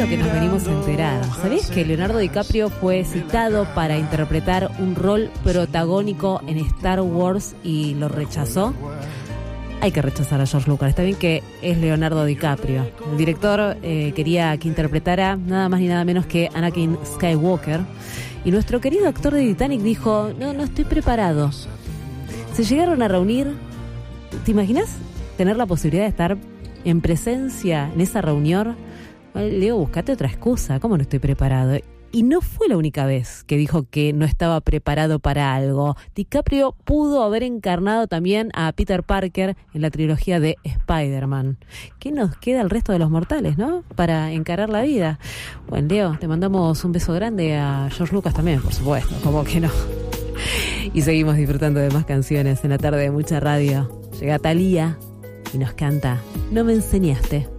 lo que nos venimos a enterar. ¿Sabés que Leonardo DiCaprio fue citado para interpretar un rol protagónico en Star Wars y lo rechazó? Hay que rechazar a George Lucas. Está bien que es Leonardo DiCaprio. El director quería que interpretara nada más ni nada menos que Anakin Skywalker. Y nuestro querido actor de Titanic dijo, no estoy preparado. Se llegaron a reunir. ¿Te imaginas tener la posibilidad de estar en presencia en esa reunión? Leo, buscate otra excusa. ¿Cómo no estoy preparado? Y no fue la única vez que dijo que no estaba preparado para algo. DiCaprio pudo haber encarnado también a Peter Parker en la trilogía de Spider-Man. ¿Qué nos queda al resto de los mortales, no? Para encarar la vida. Bueno, Leo, te mandamos un beso grande a George Lucas también, por supuesto. ¿Cómo que no? Y seguimos disfrutando de más canciones en la tarde de mucha radio. Llega Thalía y nos canta No me enseñaste.